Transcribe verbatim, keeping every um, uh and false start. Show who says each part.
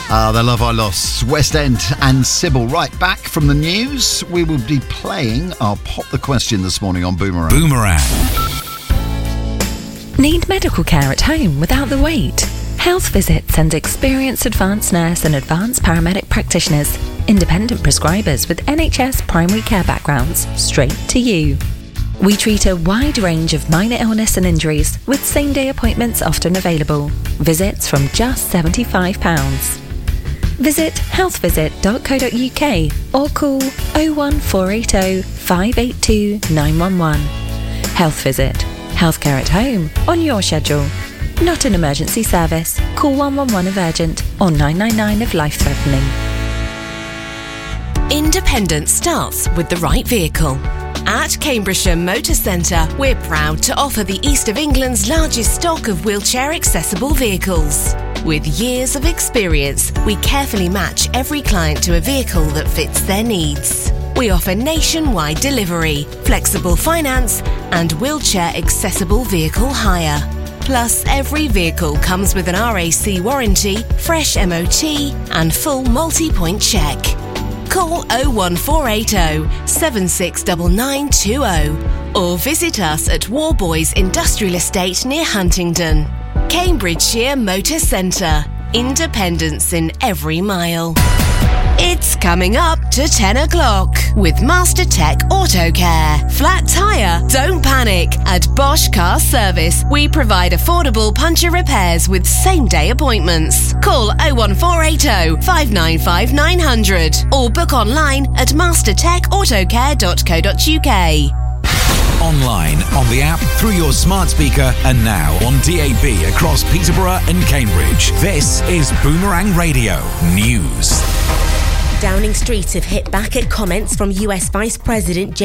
Speaker 1: Uh, the Love I Lost, West End and Sybil. Right, back from the news, we will be playing our Pop the Question this morning on Boomerang.
Speaker 2: Boomerang.
Speaker 3: Need medical care at home without the wait? Health Visit sends experienced advanced nurse and advanced paramedic practitioners, independent prescribers with N H S primary care backgrounds, straight to you. We treat a wide range of minor illness and injuries with same-day appointments often available. Visits from just seventy-five pounds. Visit health visit dot co dot uk or call oh one four eight oh, five eight two, nine one one. Health Visit. Healthcare at home on your schedule. Not an emergency service. Call one one one if urgent or nine nine nine if life-threatening.
Speaker 4: Independence starts with the right vehicle. At Cambridgeshire Motor Centre, we're proud to offer the East of England's largest stock of wheelchair-accessible vehicles. With years of experience, we carefully match every client to a vehicle that fits their needs. We offer nationwide delivery, flexible finance, and wheelchair-accessible vehicle hire. Plus, every vehicle comes with an R A C warranty, fresh M O T, and full multi-point check. Call oh one four eight oh, seven six nine nine two oh or visit us at Warboys Industrial Estate near Huntingdon. Cambridgeshire Motor Centre. Independence in every mile. It's coming up to ten o'clock with Master Tech Auto Care. Flat tyre? Don't panic. At Bosch Car Service, we provide affordable puncture repairs with same-day appointments. Call oh one four eight oh, five nine five, nine hundred or book online at master tech autocare dot co dot uk.
Speaker 2: Online, on the app, through your smart speaker, and now on D A B across Peterborough and Cambridge. This is Boomerang Radio News.
Speaker 5: Downing Street have hit back at comments from U S Vice President J